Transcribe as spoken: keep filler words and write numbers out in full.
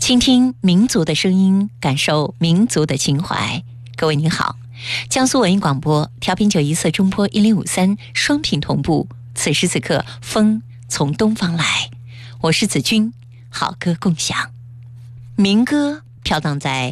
倾听民族的声音，感受民族的情怀。各位您好，江苏文艺广播调频九一四中波一零五三双频同步。此时此刻，风从东方来，我是子君，好歌共享。民歌飘荡在